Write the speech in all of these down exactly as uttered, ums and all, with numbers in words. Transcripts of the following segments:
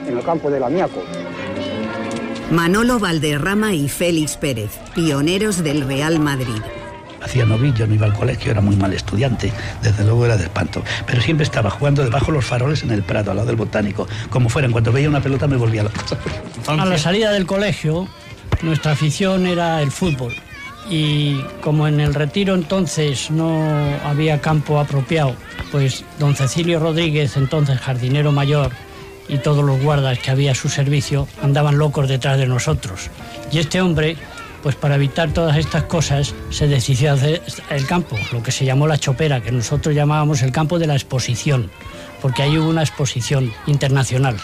en el campo del Amiaco. Manolo Valderrama y Félix Pérez, pioneros del Real Madrid. Hacía novillo, no iba al colegio, era muy mal estudiante, desde luego era de espanto, pero siempre estaba jugando debajo de los faroles en el Prado, al lado del Botánico, como fuera, en cuanto veía una pelota me volvía loco. A la salida del colegio, nuestra afición era el fútbol, y como en el retiro entonces no había campo apropiado, pues don Cecilio Rodríguez, entonces jardinero mayor, y todos los guardas que había a su servicio andaban locos detrás de nosotros. Y este hombre, pues para evitar todas estas cosas, se decidió hacer el campo, lo que se llamó la chopera, que nosotros llamábamos el campo de la exposición, porque ahí hubo una exposición internacional.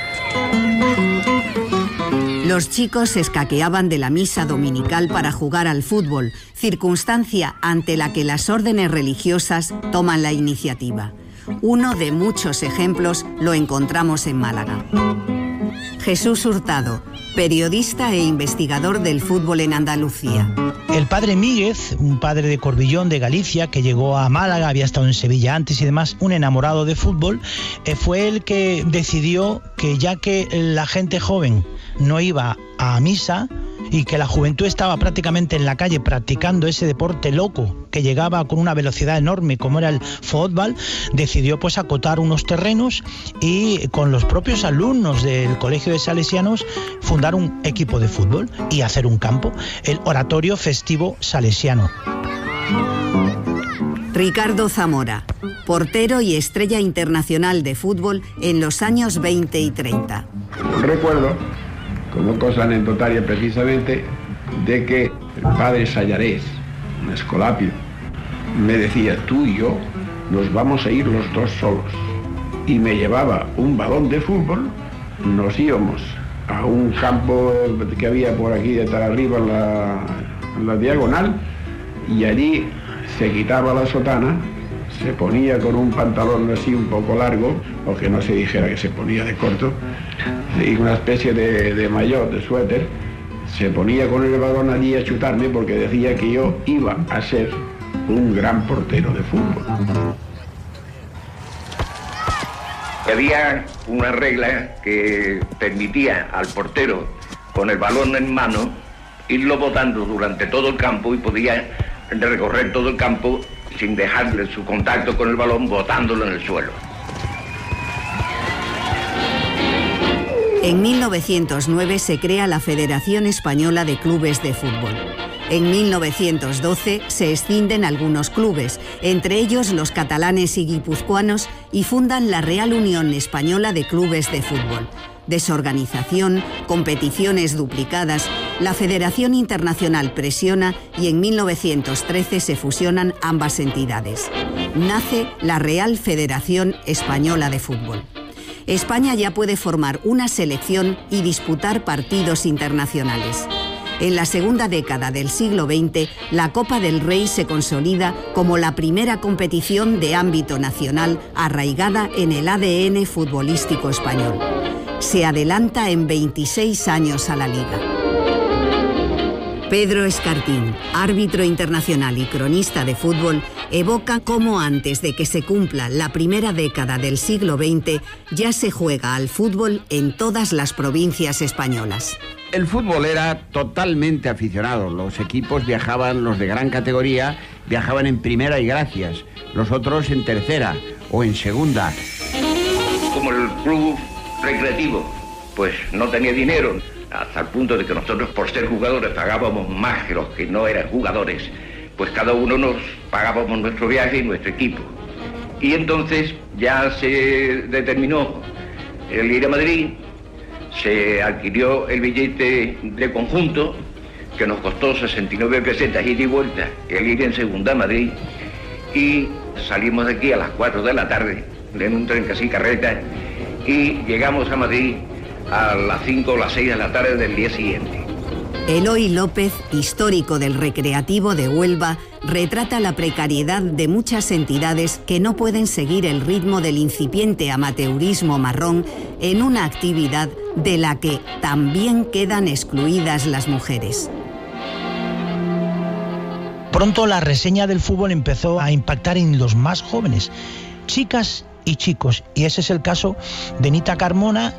Los chicos se escaqueaban de la misa dominical para jugar al fútbol, circunstancia ante la que las órdenes religiosas toman la iniciativa. Uno de muchos ejemplos lo encontramos en Málaga. Jesús Hurtado, periodista e investigador del fútbol en Andalucía. El padre Míguez, un padre de Corbillón, de Galicia, que llegó a Málaga, había estado en Sevilla antes y demás, un enamorado de fútbol, eh, fue el que decidió que ya que la gente joven no iba a misa y que la juventud estaba prácticamente en la calle practicando ese deporte loco que llegaba con una velocidad enorme como era el fútbol, decidió pues acotar unos terrenos y con los propios alumnos del Colegio de Salesianos fundar un equipo de fútbol y hacer un campo, el Oratorio Festivo Salesiano. Ricardo Zamora, portero y estrella internacional de fútbol en los años veinte y treinta. Recuerdo, como cosa anecdotaria precisamente, de que el padre Sallarés, un escolapio, me decía, tú y yo nos vamos a ir los dos solos. Y me llevaba un balón de fútbol, nos íbamos a un campo que había por aquí de estar arriba en la, en la diagonal, y allí se quitaba la sotana, se ponía con un pantalón así un poco largo, o que no se dijera que se ponía de corto, y una especie de, de maillot, de suéter, se ponía con el balón allí a chutarme porque decía que yo iba a ser un gran portero de fútbol. Había una regla que permitía al portero, con el balón en mano, irlo botando durante todo el campo y podía recorrer todo el campo sin dejarle su contacto con el balón, botándolo en el suelo. En mil novecientos nueve se crea la Federación Española de Clubes de Fútbol. En mil novecientos doce se escinden algunos clubes, entre ellos los catalanes y guipuzcoanos, y fundan la Real Unión Española de Clubes de Fútbol. Desorganización, competiciones duplicadas, la Federación Internacional presiona y en mil novecientos trece se fusionan ambas entidades. Nace la Real Federación Española de Fútbol. España ya puede formar una selección y disputar partidos internacionales. En la segunda década del siglo veinte, la Copa del Rey se consolida como la primera competición de ámbito nacional arraigada en el A D N futbolístico español. Se adelanta en veintiséis años a la Liga. Pedro Escartín, árbitro internacional y cronista de fútbol, evoca cómo antes de que se cumpla la primera década del siglo veinte ya se juega al fútbol en todas las provincias españolas. El fútbol era totalmente aficionado. Los equipos viajaban, los de gran categoría, viajaban en primera y gracias, los otros en tercera o en segunda. Como el club recreativo, pues no tenía dinero, hasta el punto de que nosotros, por ser jugadores, pagábamos más que los que no eran jugadores, pues cada uno nos pagábamos nuestro viaje y nuestro equipo. Y entonces ya se determinó el ir a Madrid, se adquirió el billete de conjunto, que nos costó sesenta y nueve pesetas ida y vuelta, el ir en segunda a Madrid, y salimos de aquí a las cuatro de la tarde, en un tren casi carreta, y llegamos a Madrid a las cinco o las seis de la tarde del día siguiente. Eloy López, histórico del Recreativo de Huelva, retrata la precariedad de muchas entidades que no pueden seguir el ritmo del incipiente amateurismo marrón en una actividad de la que también quedan excluidas las mujeres. Pronto la reseña del fútbol empezó a impactar en los más jóvenes, chicas y chicos, y ese es el caso de Nita Carmona, que vio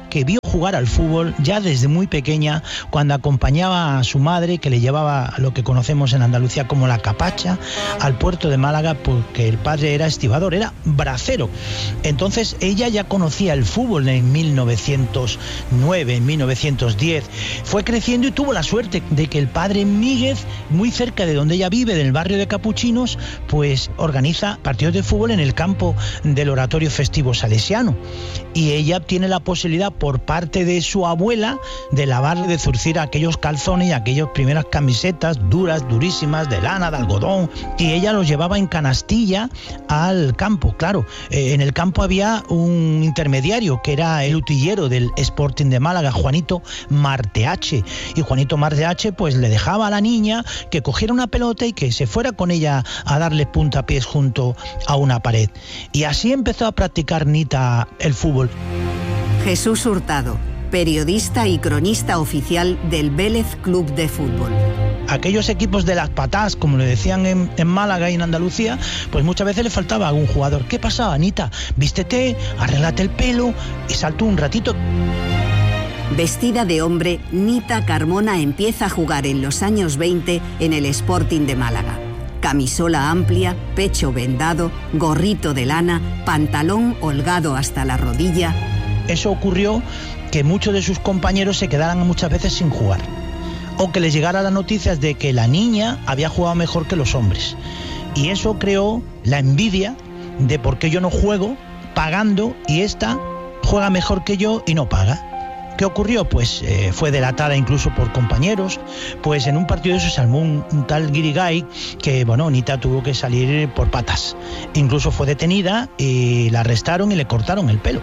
jugar al fútbol ya desde muy pequeña, cuando acompañaba a su madre, que le llevaba lo que conocemos en Andalucía como la capacha, al puerto de Málaga, porque el padre era estibador, era bracero. Entonces ella ya conocía el fútbol en mil novecientos nueve, en mil novecientos diez. Fue creciendo y tuvo la suerte de que el padre Míguez, muy cerca de donde ella vive, del barrio de Capuchinos, pues organiza partidos de fútbol en el campo del Oratorio Festivo Salesiano. Y ella tiene la posibilidad, por parte de su abuela, de lavar, de zurcir aquellos calzones y aquellas primeras camisetas duras, durísimas, de lana, de algodón, y ella los llevaba en canastilla al campo. Claro, eh, en el campo había un intermediario que era el utillero del Sporting de Málaga, Juanito Marteache, y Juanito Marteache pues le dejaba a la niña que cogiera una pelota y que se fuera con ella a darle puntapiés junto a una pared. Y así empezó a practicar Nita el fútbol. Jesús Hurtado, periodista y cronista oficial del Vélez Club de Fútbol. Aquellos equipos de las patás, como le decían en, en Málaga y en Andalucía, pues muchas veces le faltaba a algún jugador. ¿Qué pasaba, Anita? Vístete, arréglate el pelo y saltó un ratito. Vestida de hombre, Nita Carmona empieza a jugar en los años veinte en el Sporting de Málaga. Camisola amplia, pecho vendado, gorrito de lana, pantalón holgado hasta la rodilla. Eso ocurrió que muchos de sus compañeros se quedaran muchas veces sin jugar, o que les llegara las noticias de que la niña había jugado mejor que los hombres. Y eso creó la envidia de por qué yo no juego pagando y esta juega mejor que yo y no paga. ¿Qué ocurrió? Pues eh, fue delatada incluso por compañeros. Pues en un partido de eso se armó un, un tal guirigay que, bueno, Nita tuvo que salir por patas. Incluso fue detenida y la arrestaron y le cortaron el pelo.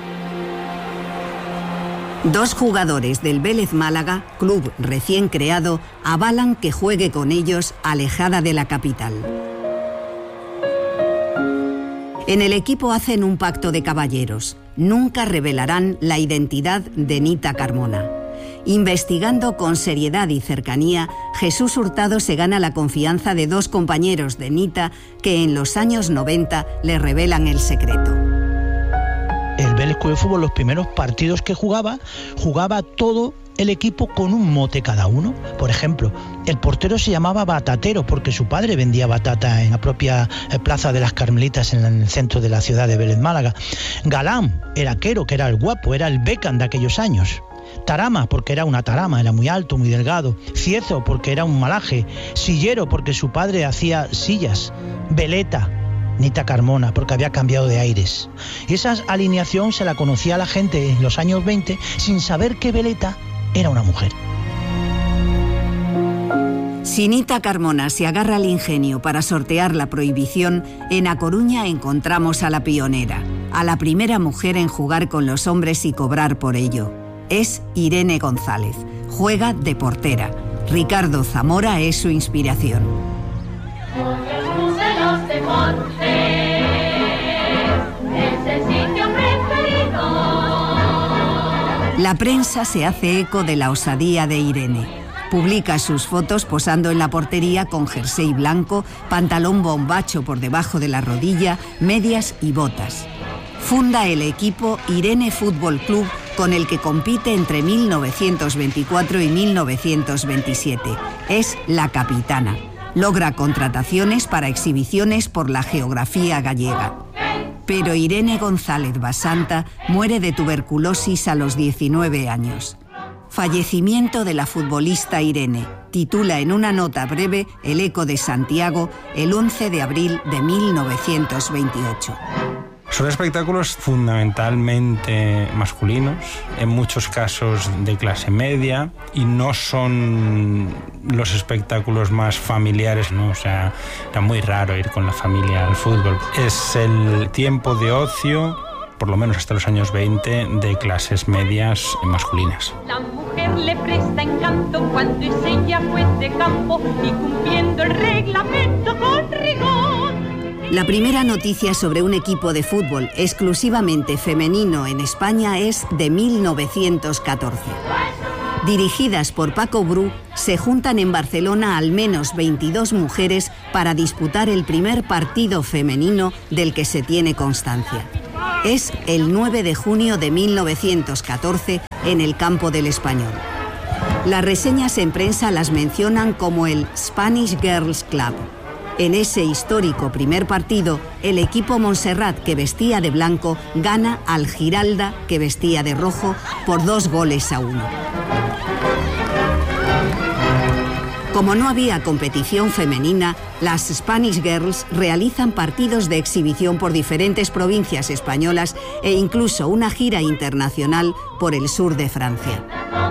Dos jugadores del Vélez Málaga, club recién creado, avalan que juegue con ellos alejada de la capital. En el equipo hacen un pacto de caballeros. Nunca revelarán la identidad de Nita Carmona. Investigando con seriedad y cercanía, Jesús Hurtado se gana la confianza de dos compañeros de Nita que en los años noventa le revelan el secreto. El Vélez Club de Fútbol, los primeros partidos que jugaba, jugaba todo el equipo con un mote cada uno. Por ejemplo, el portero se llamaba Batatero porque su padre vendía batata en la propia Plaza de las Carmelitas en el centro de la ciudad de Vélez Málaga. Galán, el arquero, que era el guapo, era el Beckham de aquellos años. Tarama, porque era una tarama, era muy alto, muy delgado. Ciezo, porque era un malaje. Sillero, porque su padre hacía sillas. Veleta, Nita Carmona, porque había cambiado de aires. Y esa alineación se la conocía a la gente en los años veinte sin saber que Veleta era una mujer. Si Nita Carmona se agarra al ingenio para sortear la prohibición, en A Coruña encontramos a la pionera, a la primera mujer en jugar con los hombres y cobrar por ello. Es Irene González, juega de portera. Ricardo Zamora es su inspiración. La prensa se hace eco de la osadía de Irene. Publica sus fotos posando en la portería con jersey blanco, pantalón bombacho por debajo de la rodilla, medias y botas. Funda el equipo Irene Fútbol Club, con el que compite entre mil novecientos veinticuatro y mil novecientos veintisiete. Es la capitana. Logra contrataciones para exhibiciones por la geografía gallega. Pero Irene González Basanta muere de tuberculosis a los diecinueve años. Fallecimiento de la futbolista Irene. Titula en una nota breve El Eco de Santiago el once de abril de mil novecientos veintiocho. Son espectáculos fundamentalmente masculinos, en muchos casos de clase media, y no son los espectáculos más familiares, ¿no? O sea, era muy raro ir con la familia al fútbol. Es el tiempo de ocio, por lo menos hasta los años veinte, de clases medias masculinas. La mujer le presta encanto cuando es ella juez de campo y cumpliendo el reglamento con rigor. La primera noticia sobre un equipo de fútbol exclusivamente femenino en España es de mil novecientos catorce. Dirigidas por Paco Bru, se juntan en Barcelona al menos veintidós mujeres para disputar el primer partido femenino del que se tiene constancia. Es el nueve de junio de mil novecientos catorce en el campo del Español. Las reseñas en prensa las mencionan como el Spanish Girls Club. En ese histórico primer partido, el equipo Montserrat, que vestía de blanco, gana al Giralda, que vestía de rojo, por dos goles a uno. Como no había competición femenina, las Spanish Girls realizan partidos de exhibición por diferentes provincias españolas e incluso una gira internacional por el sur de Francia.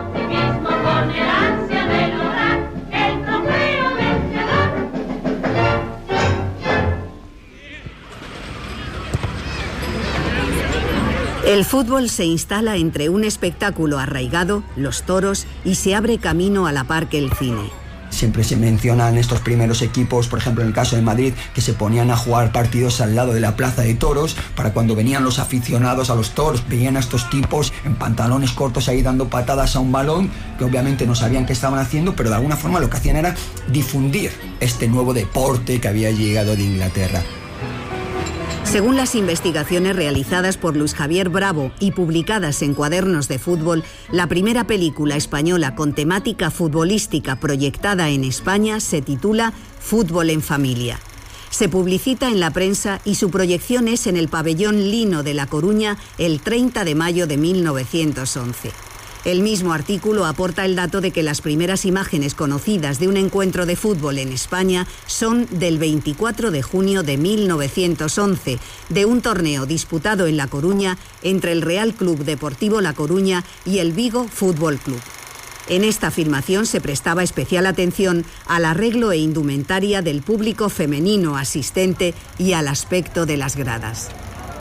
El fútbol se instala entre un espectáculo arraigado, los toros, y se abre camino a la par que el cine. Siempre se mencionan estos primeros equipos, por ejemplo en el caso de Madrid, que se ponían a jugar partidos al lado de la plaza de toros, para cuando venían los aficionados a los toros, veían a estos tipos en pantalones cortos ahí dando patadas a un balón, que obviamente no sabían qué estaban haciendo, pero de alguna forma lo que hacían era difundir este nuevo deporte que había llegado de Inglaterra. Según las investigaciones realizadas por Luis Javier Bravo y publicadas en Cuadernos de Fútbol, la primera película española con temática futbolística proyectada en España se titula Fútbol en Familia. Se publicita en la prensa y su proyección es en el Pabellón Lino de La Coruña el treinta de mayo de mil novecientos once. El mismo artículo aporta el dato de que las primeras imágenes conocidas de un encuentro de fútbol en España son del veinticuatro de junio de mil novecientos once, de un torneo disputado en La Coruña entre el Real Club Deportivo La Coruña y el Vigo Fútbol Club. En esta filmación se prestaba especial atención al arreglo e indumentaria del público femenino asistente y al aspecto de las gradas.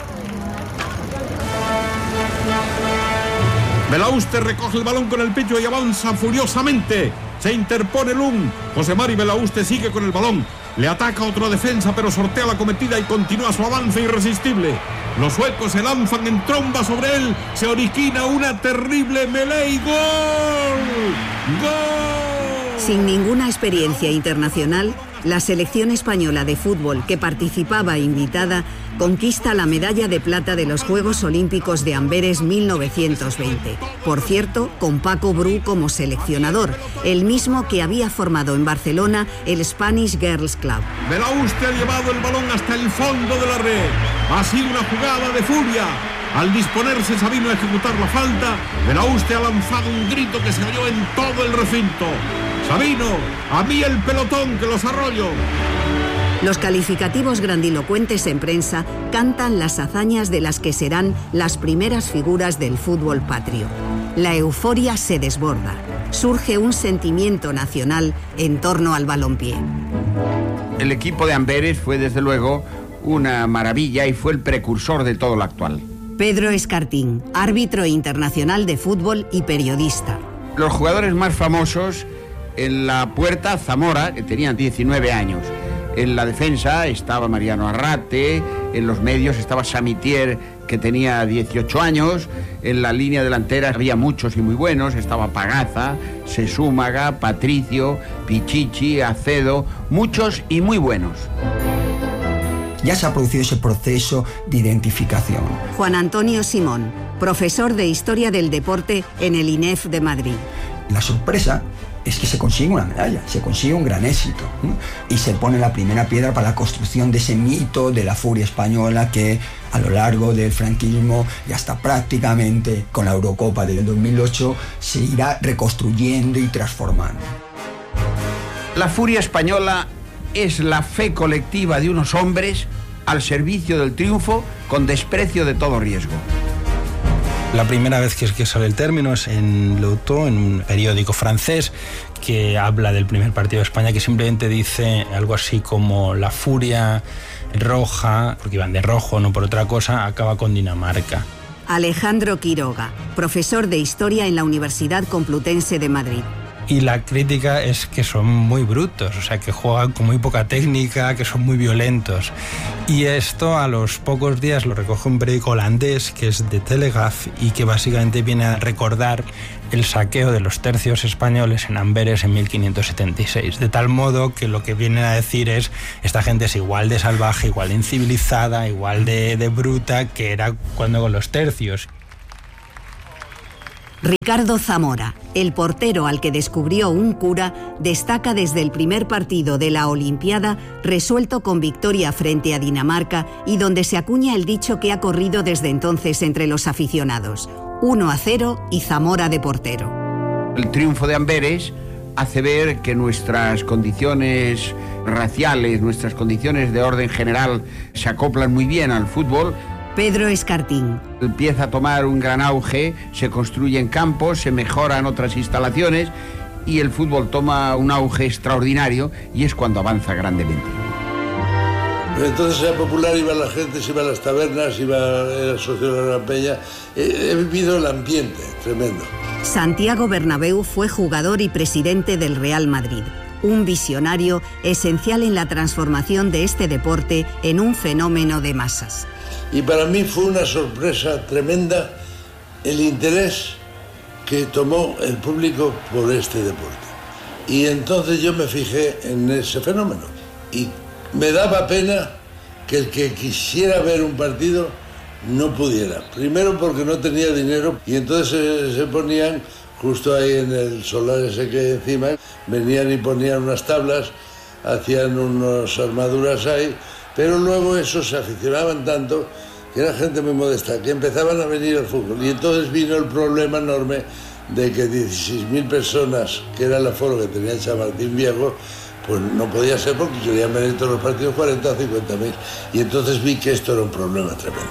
Belauste recoge el balón con el pecho y avanza furiosamente. Se interpone Lund. José Mari Belauste sigue con el balón. Le ataca otro defensa, pero sortea la cometida y continúa su avance irresistible. Los suecos se lanzan en tromba sobre él. Se origina una terrible melee y ¡gol! ¡Gol! Sin ninguna experiencia internacional, la selección española de fútbol, que participaba invitada, conquista la medalla de plata de los Juegos Olímpicos de Amberes mil novecientos veinte. Por cierto, con Paco Bru como seleccionador, el mismo que había formado en Barcelona el Spanish Girls Club. Belauste ha llevado el balón hasta el fondo de la red. Ha sido una jugada de furia. Al disponerse Sabino a ejecutar la falta, Belauste ha lanzado un grito que se oyó en todo el recinto. Sabino, a mí el pelotón, que los arrollo. Los calificativos grandilocuentes en prensa cantan las hazañas de las que serán las primeras figuras del fútbol patrio. La euforia se desborda. Surge un sentimiento nacional en torno al balompié. El equipo de Amberes fue desde luego una maravilla y fue el precursor de todo lo actual. Pedro Escartín, árbitro internacional de fútbol y periodista. Los jugadores más famosos: en la puerta, Zamora, que tenía diecinueve años. En la defensa estaba Mariano Arrate, en los medios estaba Samitier, que tenía dieciocho años, en la línea delantera había muchos y muy buenos, estaba Pagaza, Sesúmaga, Patricio, Pichichi, Acedo, muchos y muy buenos. Ya se ha producido ese proceso de identificación. Juan Antonio Simón, profesor de Historia del Deporte en el I N E F de Madrid. La sorpresa es que se consigue una medalla, se consigue un gran éxito, ¿no? Y se pone la primera piedra para la construcción de ese mito de la furia española que a lo largo del franquismo y hasta prácticamente con la Eurocopa del dos mil ocho se irá reconstruyendo y transformando. La furia española es la fe colectiva de unos hombres al servicio del triunfo con desprecio de todo riesgo. La primera vez que, que sale el término es en L'Auto, en un periódico francés que habla del primer partido de España, que simplemente dice algo así como la furia roja, porque iban de rojo, no por otra cosa, acaba con Dinamarca. Alejandro Quiroga, profesor de Historia en la Universidad Complutense de Madrid. Y la crítica es que son muy brutos, o sea, que juegan con muy poca técnica, que son muy violentos. Y esto a los pocos días lo recoge un periódico holandés, que es The Telegraph, y que básicamente viene a recordar el saqueo de los tercios españoles en Amberes en mil quinientos setenta y seis. De tal modo que lo que vienen a decir es, esta gente es igual de salvaje, igual de incivilizada, igual de, de bruta que era cuando con los tercios. Ricardo Zamora, el portero al que descubrió un cura, destaca desde el primer partido de la Olimpiada, resuelto con victoria frente a Dinamarca y donde se acuña el dicho que ha corrido desde entonces entre los aficionados: uno a cero y Zamora de portero. El triunfo de Amberes hace ver que nuestras condiciones raciales, nuestras condiciones de orden general se acoplan muy bien al fútbol. Pedro Escartín. Empieza a tomar un gran auge, se construyen campos, se mejoran otras instalaciones y el fútbol toma un auge extraordinario y es cuando avanza grandemente. Entonces era popular, iba la gente, se iba a las tabernas, iba, era socio de la Gran Peña. He, he vivido el ambiente, tremendo. Santiago Bernabéu fue jugador y presidente del Real Madrid, un visionario esencial en la transformación de este deporte en un fenómeno de masas. Y para mí fue una sorpresa tremenda el interés que tomó el público por este deporte. Y entonces yo me fijé en ese fenómeno. Y me daba pena que el que quisiera ver un partido no pudiera. Primero porque no tenía dinero y entonces se, se ponían justo ahí en el solar ese que hay encima, venían y ponían unas tablas, hacían unas armaduras ahí, pero luego esos se aficionaban tanto que era gente muy modesta, que empezaban a venir al fútbol. Y entonces vino el problema enorme de que dieciséis mil personas, que era el aforo que tenía el Chamartín Viejo, pues no podía ser porque querían venir todos los partidos cuarenta o cincuenta mil. Y entonces vi que esto era un problema tremendo.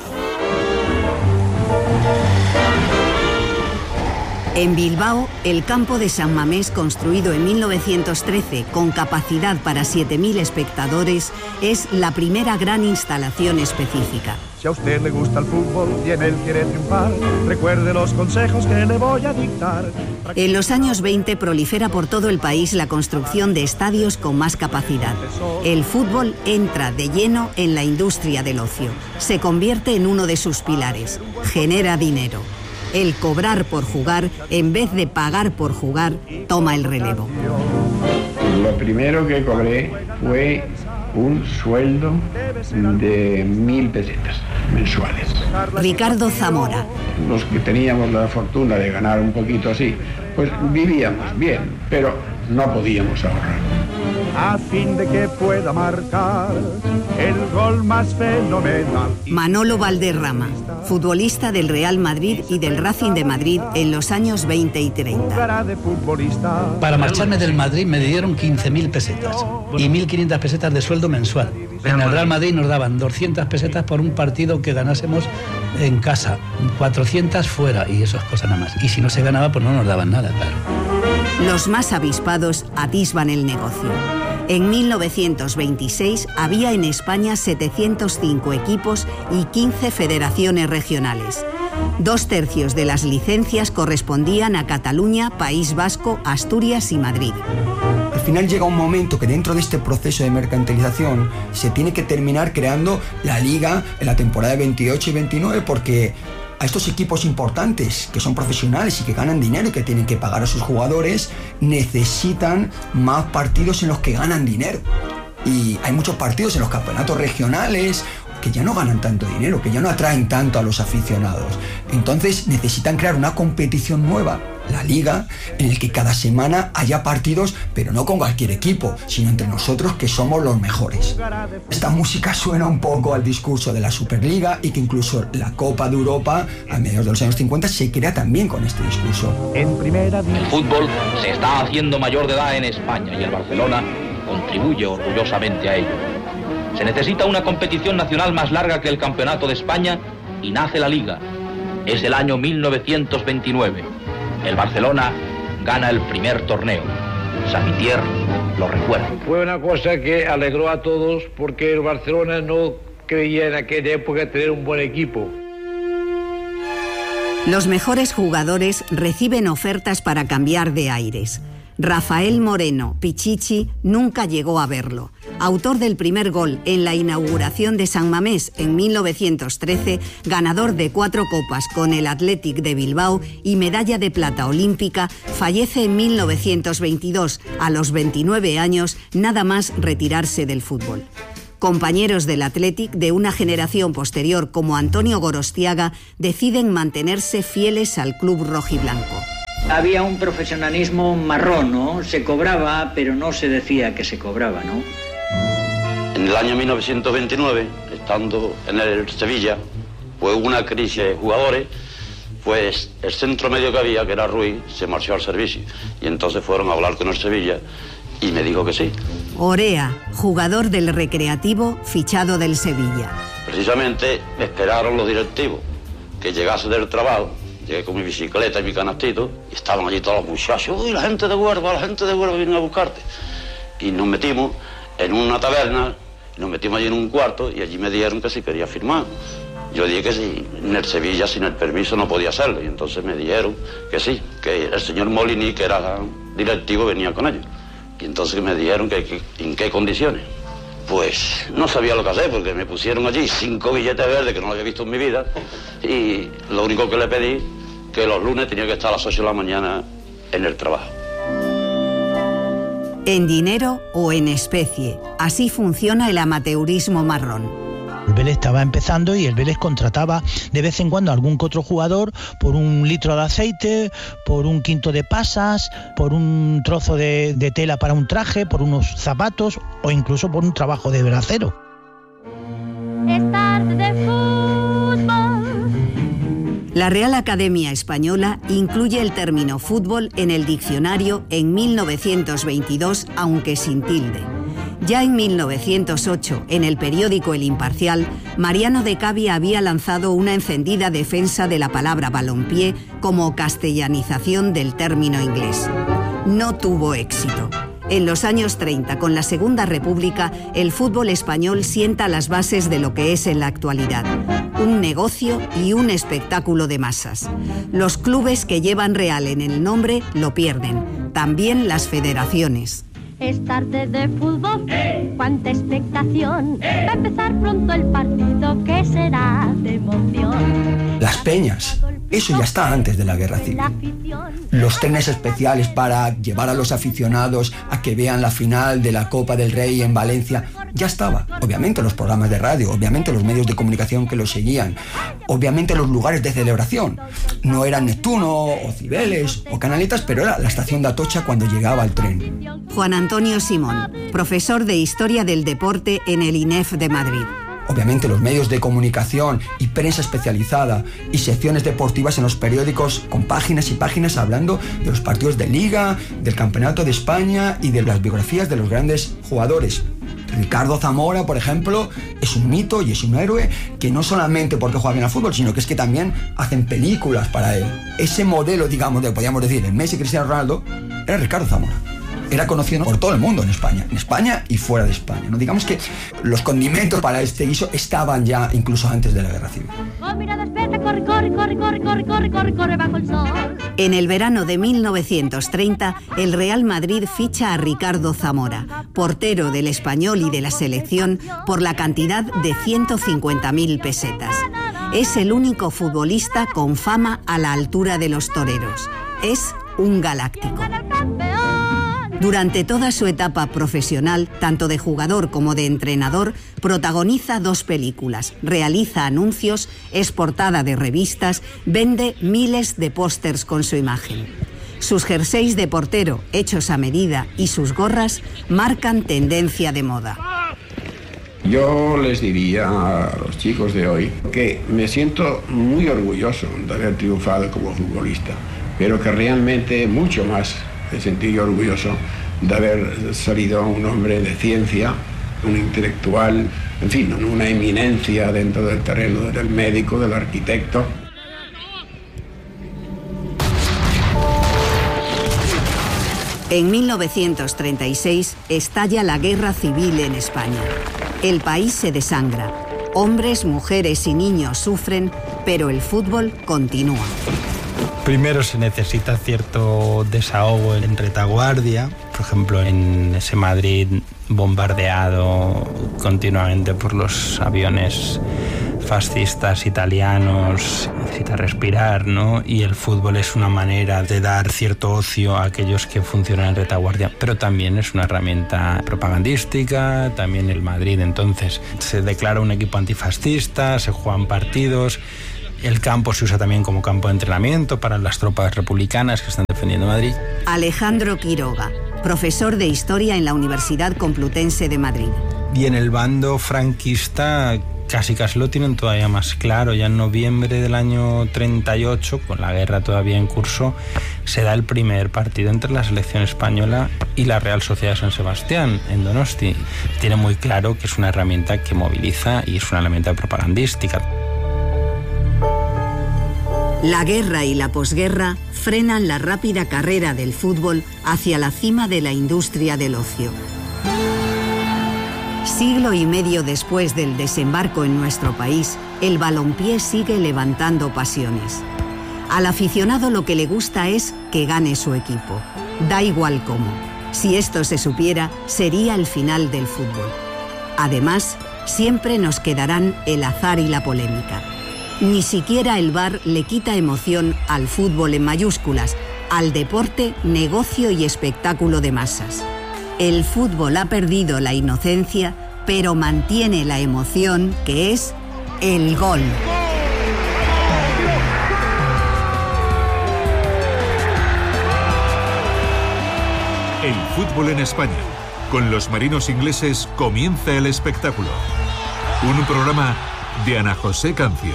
En Bilbao, el campo de San Mamés, construido en mil novecientos trece con capacidad para siete mil espectadores, es la primera gran instalación específica. Si a usted le gusta el fútbol y en él quiere triunfar, recuerde los consejos que le voy a dictar. En los años veinte prolifera por todo el país la construcción de estadios con más capacidad. El fútbol entra de lleno en la industria del ocio. Se convierte en uno de sus pilares. Genera dinero. El cobrar por jugar, en vez de pagar por jugar, toma el relevo. Lo primero que cobré fue un sueldo de mil pesetas mensuales. Ricardo Zamora. Los que teníamos la fortuna de ganar un poquito así, pues vivíamos bien, pero no podíamos ahorrar. A fin de que pueda marcar el gol más fenomenal. Manolo Valderrama, futbolista del Real Madrid y del Racing de Madrid en los años veinte y treinta. Para marcharme del Madrid me dieron quince mil pesetas y mil quinientas pesetas de sueldo mensual. En el Real Madrid nos daban doscientas pesetas por un partido que ganásemos en casa, cuatrocientas fuera y esas cosas nada más. Y si no se ganaba, pues no nos daban nada, claro. Los más avispados atisban el negocio. En mil novecientos veintiséis había en España setecientos cinco equipos y quince federaciones regionales. Dos tercios de las licencias correspondían a Cataluña, País Vasco, Asturias y Madrid. Al final llega un momento que dentro de este proceso de mercantilización se tiene que terminar creando la liga en la temporada de veintiocho y veintinueve porque a estos equipos importantes que son profesionales y que ganan dinero y que tienen que pagar a sus jugadores necesitan más partidos en los que ganan dinero. Y hay muchos partidos en los campeonatos regionales que ya no ganan tanto dinero, que ya no atraen tanto a los aficionados. Entonces necesitan crear una competición nueva, la liga, en el que cada semana haya partidos, pero no con cualquier equipo, sino entre nosotros que somos los mejores. Esta música suena un poco al discurso de la Superliga y que incluso la Copa de Europa, a mediados de los años cincuenta, se crea también con este discurso. El fútbol se está haciendo mayor de edad en España y el Barcelona contribuye orgullosamente a ello. Se necesita una competición nacional más larga que el Campeonato de España y nace la Liga. Es el año mil novecientos veintinueve. El Barcelona gana el primer torneo. Samitier lo recuerda. Fue una cosa que alegró a todos porque el Barcelona no creía en aquella época tener un buen equipo. Los mejores jugadores reciben ofertas para cambiar de aires. Rafael Moreno, Pichichi, nunca llegó a verlo. Autor del primer gol en la inauguración de San Mamés en mil novecientos trece, ganador de cuatro copas con el Athletic de Bilbao y medalla de plata olímpica, fallece en mil novecientos veintidós, a los veintinueve años, nada más retirarse del fútbol. Compañeros del Athletic de una generación posterior como Antonio Gorostiaga deciden mantenerse fieles al club rojiblanco. Había un profesionalismo marrón, ¿no? Se cobraba, pero no se decía que se cobraba, ¿no? En el año mil novecientos veintinueve, estando en el Sevilla, pues hubo una crisis de jugadores, pues el centro medio que había, que era Ruiz, se marchó al servicio. Y entonces fueron a hablar con el Sevilla y me dijo que sí. Orea, jugador del Recreativo, fichado del Sevilla. Precisamente me esperaron los directivos que llegase del trabajo. Llegué con mi bicicleta y mi canastito y estaban allí todos los muchachos. Uy, la gente de Huelva, la gente de Huelva viene a buscarte. Y nos metimos en una taberna, nos metimos allí en un cuarto y allí me dijeron que si quería firmar. Yo dije que sí, en el Sevilla sin el permiso no podía hacerlo. Y entonces me dijeron que sí, que el señor Molini, que era directivo, venía con ellos. Y entonces me dijeron que, que en qué condiciones. Pues no sabía lo que hacer porque me pusieron allí cinco billetes verdes que no lo había visto en mi vida y lo único que le pedí que los lunes tenía que estar a las ocho de la mañana en el trabajo. En dinero o en especie, así funciona el amateurismo marrón. El Vélez estaba empezando y el Vélez contrataba de vez en cuando a algún que otro jugador por un litro de aceite, por un quinto de pasas, por un trozo de, de tela para un traje, por unos zapatos o incluso por un trabajo de bracero. Es tarde de fútbol. La Real Academia Española incluye el término fútbol en el diccionario en mil novecientos veintidós, aunque sin tilde. Ya en mil novecientos ocho, en el periódico El Imparcial, Mariano de Cavia había lanzado una encendida defensa de la palabra balompié como castellanización del término inglés. No tuvo éxito. En los años treinta, con la Segunda República, el fútbol español sienta las bases de lo que es en la actualidad: un negocio y un espectáculo de masas. Los clubes que llevan Real en el nombre lo pierden, también las federaciones. Es tarde de fútbol, cuánta expectación. Va a empezar pronto el partido que será de emoción. Las peñas, eso ya está antes de la guerra civil. Los trenes especiales para llevar a los aficionados a que vean la final de la Copa del Rey en Valencia, ya estaba. Obviamente los programas de radio, obviamente los medios de comunicación que lo seguían, obviamente los lugares de celebración. No eran Neptuno o Cibeles o Canaletas, pero era la estación de Atocha cuando llegaba el tren. Juan Antonio Simón, profesor de Historia del Deporte en el I N E F de Madrid. Obviamente los medios de comunicación y prensa especializada y secciones deportivas en los periódicos con páginas y páginas hablando de los partidos de Liga, del Campeonato de España y de las biografías de los grandes jugadores. Ricardo Zamora, por ejemplo, es un mito y es un héroe que no solamente porque juega bien al fútbol, sino que es que también hacen películas para él. Ese modelo, digamos, de, podríamos decir, el Messi, Cristiano Ronaldo, era Ricardo Zamora. Era conocido por todo el mundo en España, en España y fuera de España, ¿no? Digamos que los condimentos para este guiso estaban ya incluso antes de la guerra civil. En el verano de mil novecientos treinta, el Real Madrid ficha a Ricardo Zamora, portero del Español y de la selección, por la cantidad de ciento cincuenta mil pesetas. Es el único futbolista con fama a la altura de los toreros. Es un galáctico. Durante toda su etapa profesional, tanto de jugador como de entrenador, protagoniza dos películas, realiza anuncios, es portada de revistas, vende miles de pósters con su imagen. Sus jerseys de portero, hechos a medida, y sus gorras marcan tendencia de moda. Yo les diría a los chicos de hoy que me siento muy orgulloso de haber triunfado como futbolista, pero que realmente mucho más me sentí orgulloso de haber salido un hombre de ciencia, un intelectual, en fin, una eminencia dentro del terreno del médico, del arquitecto. En mil novecientos treinta y seis estalla la guerra civil en España. El país se desangra. Hombres, mujeres y niños sufren, pero el fútbol continúa. Primero se necesita cierto desahogo en retaguardia, por ejemplo en ese Madrid bombardeado continuamente por los aviones fascistas italianos, necesita respirar, ¿no? Y el fútbol es una manera de dar cierto ocio a aquellos que funcionan en retaguardia, pero también es una herramienta propagandística. También el Madrid entonces se declara un equipo antifascista, se juegan partidos. El campo se usa también como campo de entrenamiento para las tropas republicanas que están defendiendo Madrid. Alejandro Quiroga, profesor de Historia en la Universidad Complutense de Madrid. Y en el bando franquista casi casi lo tienen todavía más claro. Ya en noviembre del año treinta y ocho, con la guerra todavía en curso, se da el primer partido entre la selección española y la Real Sociedad de San Sebastián, en Donosti. Tiene muy claro que es una herramienta que moviliza y es una herramienta propagandística. La guerra y la posguerra frenan la rápida carrera del fútbol hacia la cima de la industria del ocio. Siglo y medio después del desembarco en nuestro país, el balompié sigue levantando pasiones. Al aficionado lo que le gusta es que gane su equipo. Da igual cómo. Si esto se supiera, sería el final del fútbol. Además, siempre nos quedarán el azar y la polémica. Ni siquiera el V A R le quita emoción al fútbol en mayúsculas, al deporte, negocio y espectáculo de masas. El fútbol ha perdido la inocencia, pero mantiene la emoción que es el gol. El fútbol en España. Con los marinos ingleses comienza el espectáculo. Un programa de Ana José Cancio.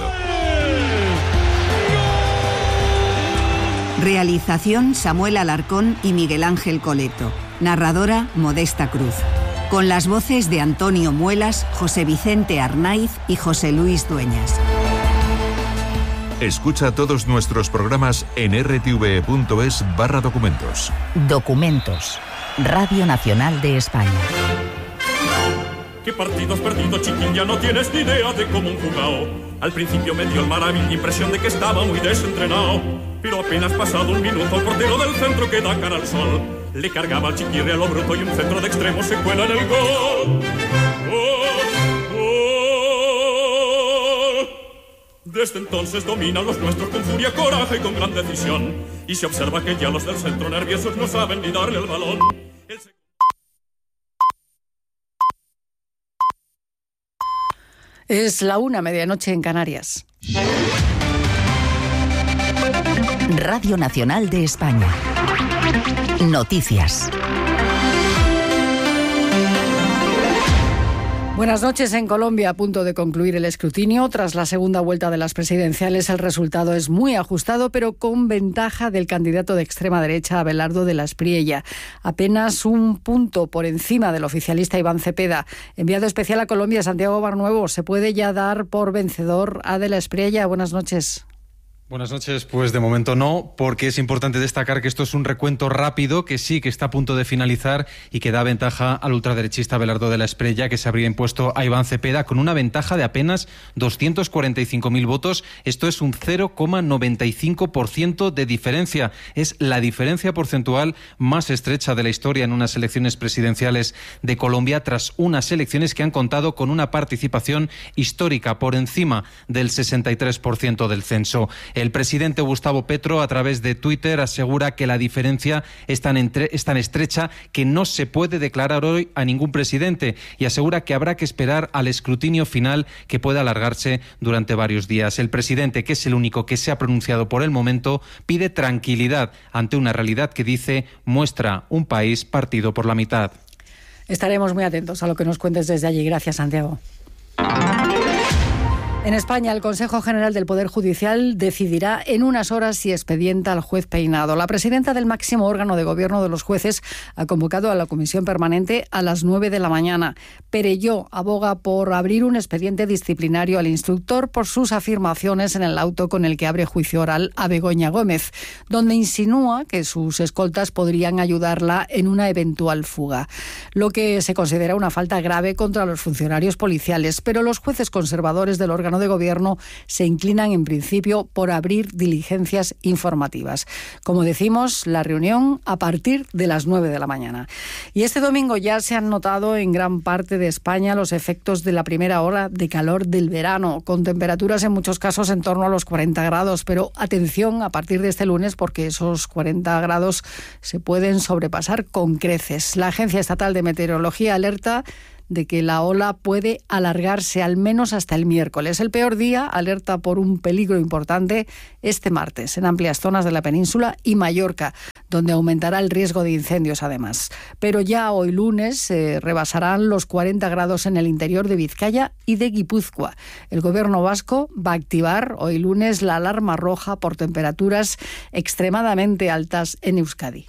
Realización Samuel Alarcón y Miguel Ángel Coleto. Narradora Modesta Cruz. Con las voces de Antonio Muelas, José Vicente Arnaiz y José Luis Dueñas. Escucha todos nuestros programas en r t v e punto es barra documentos. Documentos. Radio Nacional de España. ¿Qué partido has perdido, chiquín? Ya no tienes ni idea de cómo han jugado. Al principio me dio el maravilla impresión de que estaba muy desentrenado. Pero apenas pasado un minuto el portero del centro que da cara al sol le cargaba al chiquirre a lo bruto y un centro de extremo se cuela en el gol. ¡Gol! ¡Gol! Desde entonces dominan los nuestros con furia, coraje y con gran decisión. Y se observa que ya los del centro nerviosos no saben ni darle el balón. El... Es la una, medianoche en Canarias. Radio Nacional de España. Noticias. Buenas noches. En Colombia, a punto de concluir el escrutinio. Tras la segunda vuelta de las presidenciales, el resultado es muy ajustado, pero con ventaja del candidato de extrema derecha, Abelardo de la Espriella. Apenas un punto por encima del oficialista Iván Cepeda. Enviado especial a Colombia, Santiago Barnuevo, ¿se puede ya dar por vencedor a de la Espriella? Buenas noches. Buenas noches, pues de momento no, porque es importante destacar que esto es un recuento rápido, que sí que está a punto de finalizar y que da ventaja al ultraderechista Abelardo de la Espriella, que se habría impuesto a Iván Cepeda con una ventaja de apenas doscientos cuarenta y cinco mil votos. Esto es un cero coma noventa y cinco por ciento de diferencia. Es la diferencia porcentual más estrecha de la historia en unas elecciones presidenciales de Colombia, tras unas elecciones que han contado con una participación histórica por encima del sesenta y tres por ciento del censo. El presidente Gustavo Petro, a través de Twitter, asegura que la diferencia es tan, entre, es tan estrecha que no se puede declarar hoy a ningún presidente, y asegura que habrá que esperar al escrutinio final, que puede alargarse durante varios días. El presidente, que es el único que se ha pronunciado por el momento, pide tranquilidad ante una realidad que, dice, muestra un país partido por la mitad. Estaremos muy atentos a lo que nos cuentes desde allí. Gracias, Santiago. En España, el Consejo General del Poder Judicial decidirá en unas horas si expedienta al juez Peinado. La presidenta del máximo órgano de gobierno de los jueces ha convocado a la comisión permanente a las nueve de la mañana. Perelló aboga por abrir un expediente disciplinario al instructor por sus afirmaciones en el auto con el que abre juicio oral a Begoña Gómez, donde insinúa que sus escoltas podrían ayudarla en una eventual fuga, lo que se considera una falta grave contra los funcionarios policiales. Pero los jueces conservadores del órgano órgano de gobierno se inclinan en principio por abrir diligencias informativas. Como decimos, la reunión a partir de las nueve de la mañana. Y este domingo ya se han notado en gran parte de España los efectos de la primera hora de calor del verano, con temperaturas en muchos casos en torno a los cuarenta grados. Pero atención a partir de este lunes, porque esos cuarenta grados se pueden sobrepasar con creces. La Agencia Estatal de Meteorología alerta de que la ola puede alargarse al menos hasta el miércoles. El peor día alerta por un peligro importante este martes en amplias zonas de la península y Mallorca, donde aumentará el riesgo de incendios además. Pero ya hoy lunes se eh, rebasarán los cuarenta grados en el interior de Vizcaya y de Guipúzcoa. El gobierno vasco va a activar hoy lunes la alarma roja por temperaturas extremadamente altas en Euskadi.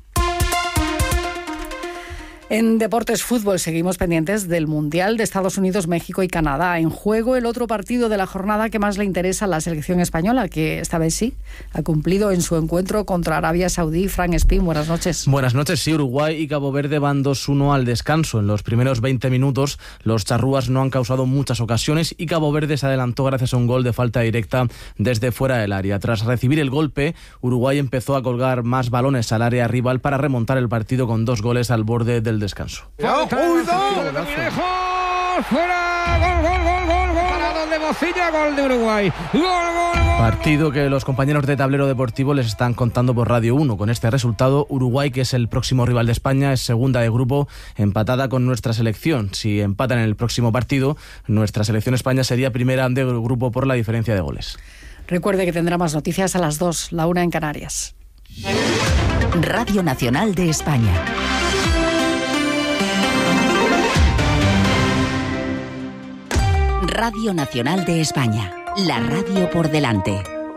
En Deportes Fútbol seguimos pendientes del Mundial de Estados Unidos, México y Canadá. En juego el otro partido de la jornada que más le interesa a la selección española, que esta vez sí ha cumplido en su encuentro contra Arabia Saudí. Frank Spin, buenas noches. Buenas noches, sí. Uruguay y Cabo Verde van dos uno al descanso. En los primeros veinte minutos los charrúas no han causado muchas ocasiones y Cabo Verde se adelantó gracias a un gol de falta directa desde fuera del área. Tras recibir el golpe, Uruguay empezó a colgar más balones al área rival para remontar el partido con dos goles al borde del descanso. ¡Uy, dos! ¡Fuera! ¡Gol, gol, gol, gol! ¡Gol! ¡Para donde Mocilla! ¡Gol de Uruguay! ¡Gol, gol, gol! Partido que los compañeros de Tablero Deportivo les están contando por Radio uno. Con este resultado, Uruguay, que es el próximo rival de España, es segunda de grupo, empatada con nuestra selección. Si empatan en el próximo partido, nuestra selección España sería primera de grupo por la diferencia de goles. Recuerde que tendrá más noticias a las dos, la una en Canarias. Radio Nacional de España. Radio Nacional de España, la radio por delante.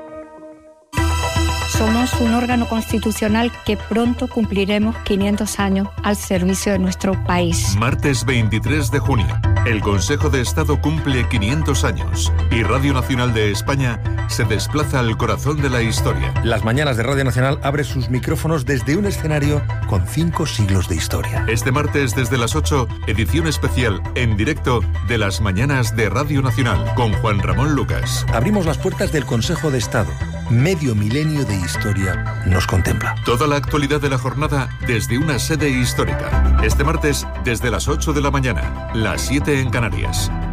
Somos un órgano constitucional que pronto cumpliremos quinientos años al servicio de nuestro país. Martes veintitrés de junio, el Consejo de Estado cumple quinientos años y Radio Nacional de España se desplaza al corazón de la historia. Las mañanas de Radio Nacional abre sus micrófonos desde un escenario con cinco siglos de historia. Este martes desde las ocho, edición especial en directo de las mañanas de Radio Nacional con Juan Ramón Lucas. Abrimos las puertas del Consejo de Estado. Medio milenio de historia nos contempla. Toda la actualidad de la jornada desde una sede histórica. Este martes desde las ocho de la mañana, las siete en Canarias.